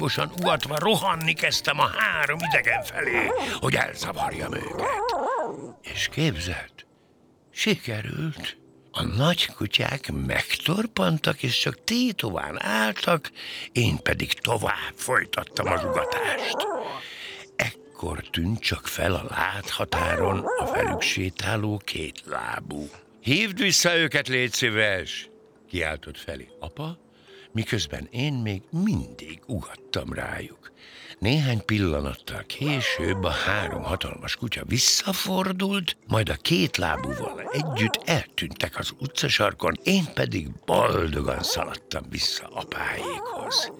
hangosan ugatva rohanni kezdtem a 3 idegen felé, hogy elzavarjam őket. És képzeld, sikerült. A nagy kutyák megtorpantak, és csak tétován álltak, én pedig tovább folytattam az ugatást. Ekkor tűnt csak fel a láthatáron a velük sétáló 2 lábú. Hívd vissza őket, légy szíves! Kiáltott Feli apa, miközben én még mindig ugattam rájuk. Néhány pillanattal később a 3 hatalmas kutya visszafordult, majd a 2 lábúval együtt eltűntek az utcasarkon, én pedig boldogan szaladtam vissza apáékhoz.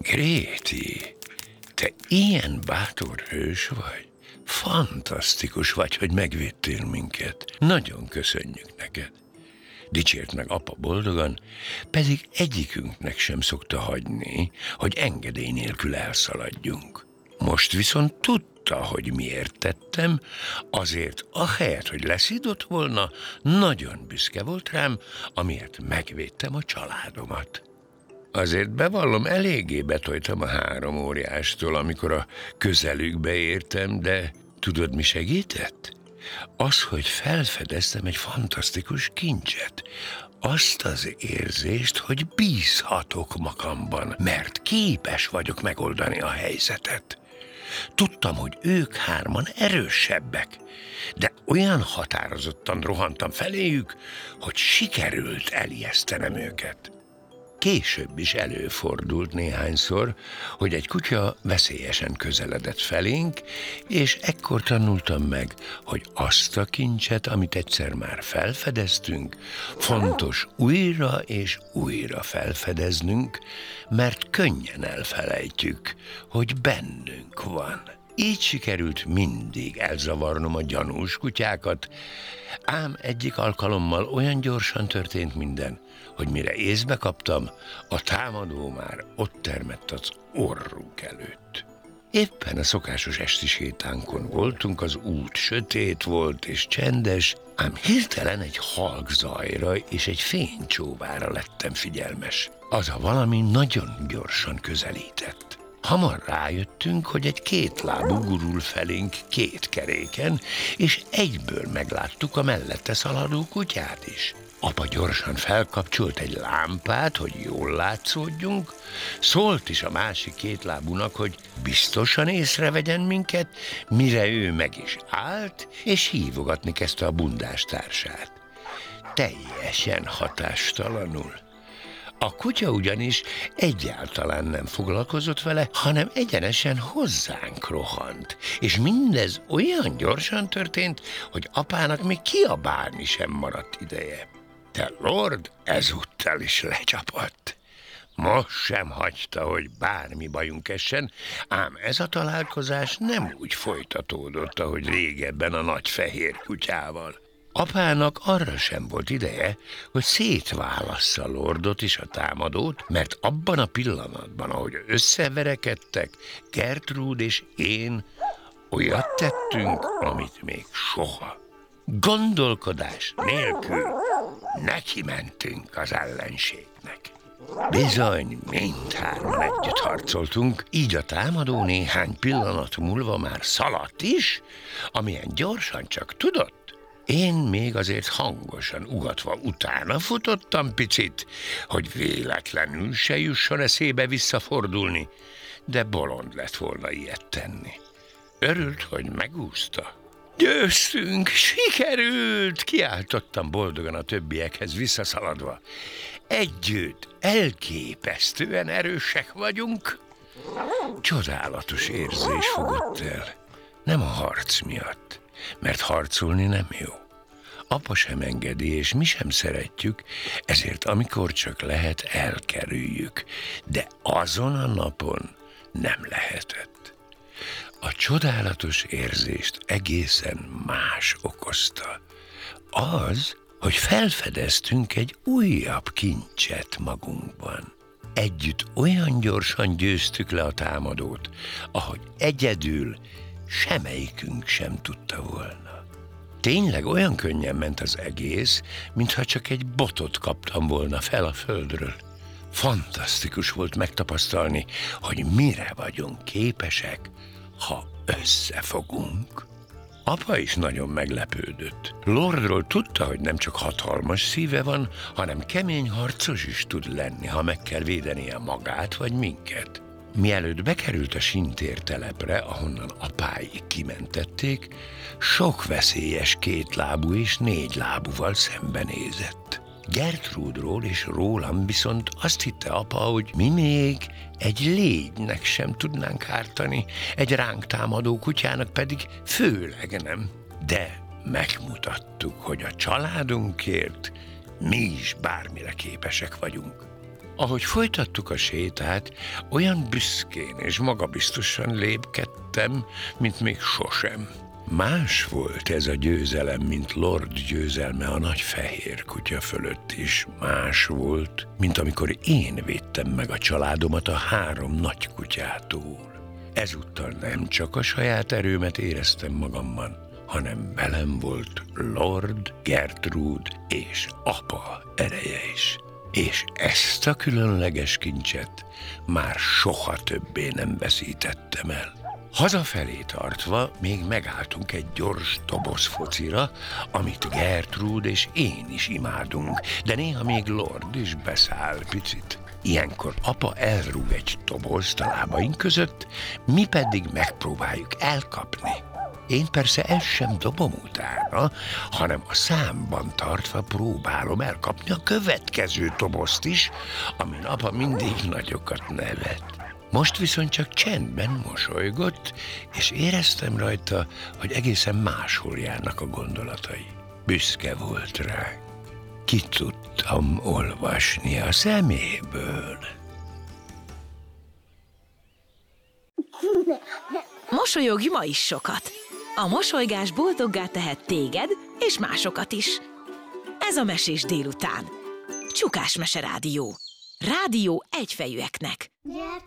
Gréti, te ilyen bátor hős vagy? Fantasztikus vagy, hogy megvédtél minket. Nagyon köszönjük neked. Dicsért meg apa boldogan, pedig egyikünknek sem szokta hagyni, hogy engedély nélkül elszaladjunk. Most viszont tudta, hogy miért tettem, azért ahelyett, hogy leszidott volna, nagyon büszke volt rám, amiért megvédtem a családomat. Azért bevallom, eléggé betoltam a 3 óriástól, amikor a közelükbe értem, de tudod, mi segített? Az, hogy felfedeztem egy fantasztikus kincset. Azt az érzést, hogy bízhatok magamban, mert képes vagyok megoldani a helyzetet. Tudtam, hogy ők 3 erősebbek, de olyan határozottan rohantam feléjük, hogy sikerült elijesztenem őket. Később is előfordult néhányszor, hogy egy kutya veszélyesen közeledett felénk, és ekkor tanultam meg, hogy azt a kincset, amit egyszer már felfedeztünk, fontos újra és újra felfedeznünk, mert könnyen elfelejtjük, hogy bennünk van. Így sikerült mindig elzavarnom a gyanús kutyákat, ám egyik alkalommal olyan gyorsan történt minden, hogy mire észbe kaptam, a támadó már ott termett az orrunk előtt. Éppen a szokásos esti sétánkon voltunk, az út sötét volt és csendes, ám hirtelen egy halk zajra és egy fénycsóvára lettem figyelmes. Az a valami nagyon gyorsan közelített. Hamar rájöttünk, hogy egy 2 lábú gurul felénk 2 keréken, és egyből megláttuk a mellette szaladó kutyát is. Apa gyorsan felkapcsolt egy lámpát, hogy jól látszódjunk, szólt is a másik 2 lábúnak, hogy biztosan észrevegyen minket, mire ő meg is állt, és hívogatni kezdte a bundás társát. Teljesen hatástalanul. A kutya ugyanis egyáltalán nem foglalkozott vele, hanem egyenesen hozzánk rohant, és mindez olyan gyorsan történt, hogy apának még kiabálni sem maradt ideje. De Lord ezúttal is lecsapott. Most sem hagyta, hogy bármi bajunk essen, ám ez a találkozás nem úgy folytatódott, ahogy régebben a nagy fehér kutyával. Apának arra sem volt ideje, hogy szétválassza Lordot és a támadót, mert abban a pillanatban, ahogy összeverekedtek, Gertrúd és én olyat tettünk, amit még soha. Gondolkodás nélkül neki mentünk az ellenségnek. Bizony, mindhárman együtt harcoltunk, így a támadó néhány pillanat múlva már szaladt is, amilyen gyorsan csak tudott. Én még azért hangosan ugatva utána futottam picit, hogy véletlenül se jusson eszébe visszafordulni, de bolond lett volna ilyet tenni. Örült, hogy megúszta. Győztünk, sikerült, kiáltottam boldogan a többiekhez visszaszaladva. Együtt elképesztően erősek vagyunk. Csodálatos érzés fogott el, nem a harc miatt, mert harcolni nem jó. Apa sem engedi, és mi sem szeretjük, ezért amikor csak lehet, elkerüljük, de azon a napon nem lehetett. A csodálatos érzést egészen más okozta. Az, hogy felfedeztünk egy újabb kincset magunkban. Együtt olyan gyorsan győztük le a támadót, ahogy egyedül semmelyikünk sem tudta volna. Tényleg olyan könnyen ment az egész, mintha csak egy botot kaptam volna fel a földről. Fantasztikus volt megtapasztalni, hogy mire vagyunk képesek, ha összefogunk. Apa is nagyon meglepődött. Lordról tudta, hogy nem csak hatalmas szíve van, hanem kemény harcos is tud lenni, ha meg kell védenie magát vagy minket. Mielőtt bekerült a sintértelepre, ahonnan apái kimentették, sok veszélyes kétlábú és négylábúval szembenézett. Gertrúdról és rólam viszont azt hitte apa, hogy mi még egy légynek sem tudnánk ártani, egy ránk támadó kutyának pedig főleg nem. De megmutattuk, hogy a családunkért mi is bármire képesek vagyunk. Ahogy folytattuk a sétát, olyan büszkén és magabiztosan lépkedtem, mint még sosem. Más volt ez a győzelem, mint Lord győzelme a nagy fehér kutya fölött is. Más volt, mint amikor én védtem meg a családomat a 3 nagy kutyától. Ezúttal nem csak a saját erőmet éreztem magamban, hanem velem volt Lord, Gertrude és apa ereje is. És ezt a különleges kincset már soha többé nem veszítettem el. Hazafelé tartva még megálltunk egy gyors dobozfocira, amit Gertrude és én is imádunk, de néha még Lord is beszáll picit. Ilyenkor apa elrúg egy dobozt a lábaink között, mi pedig megpróbáljuk elkapni. Én persze ezt sem dobom utána, hanem a számban tartva próbálom elkapni a következő dobozt is, amin apa mindig nagyokat nevet. Most viszont csak csendben mosolygott, és éreztem rajta, hogy egészen máshol járnak a gondolatai. Büszke volt rá. Ki tudtam olvasni a szeméből. Mosolyogj ma is sokat! A mosolygás boldoggá tehet téged és másokat is. Ez a Mesés délután. Csukás Mese Rádió. Rádió egyfejűeknek.